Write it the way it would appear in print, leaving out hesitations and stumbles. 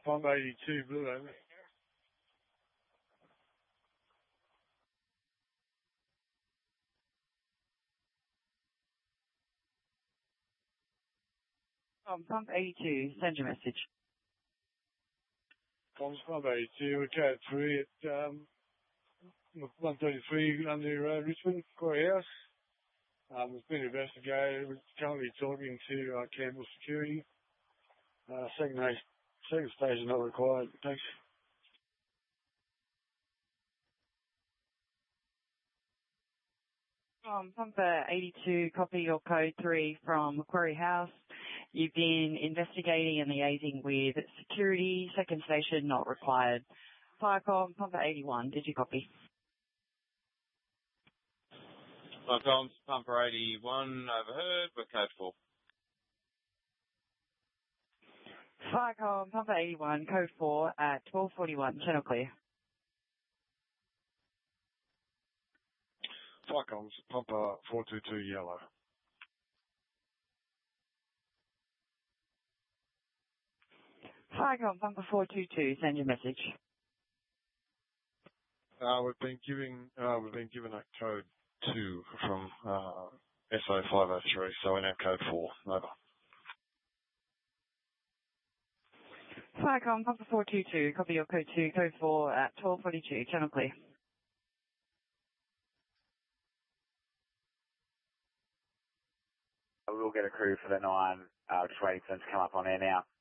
Pump 82, Blue over. Pump 82, send your message. Pump 82, we're code 3 at 133 under Richmond, Quarry House. It's been investigated. We're currently talking to Campbell Security. Second station not required. Thanks. Pump 82, copy your code 3 from Macquarie House. You've been investigating and liaising with security. Second station not required. Firecom, Pump 81, did you copy? Firecom, Pump 81, overheard, we're code 4. Firecom, Pump 81, code 4 at 12:41, channel clear. Firecom, Pump 422, yellow. Firecom, Pump 422, send your message. We've been given a code 2 from SO503, so we're now code 4. Over. Firecom, Pump 422, copy your code 2, code 4 at 12:42, channel clear. We'll get a crew for the 9, just waiting for them to come up on air now.